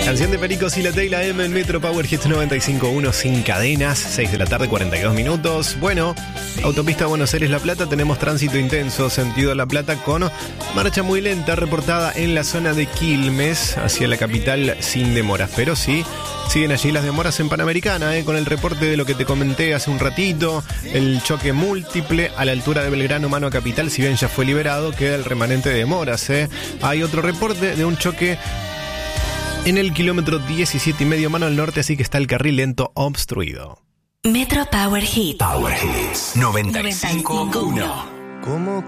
Canción de Pericos y la T y la M en Metro Power Hits 95.1 sin cadenas, 6 de la tarde, 42 minutos. Bueno, autopista Buenos Aires-La Plata, tenemos tránsito intenso, sentido La Plata, con marcha muy lenta reportada en la zona de Quilmes, hacia la capital sin demoras. Pero sí, siguen allí las demoras en Panamericana, con el reporte de lo que te comenté hace un ratito, el choque múltiple a la altura de Belgrano, mano a Capital, si bien ya fue liberado, queda el remanente de demoras. Hay otro reporte de un choque en el kilómetro 17,5 mano al norte, así que está el carril lento obstruido. Metro Power Hits. Power Hits 95.1. ¿Cómo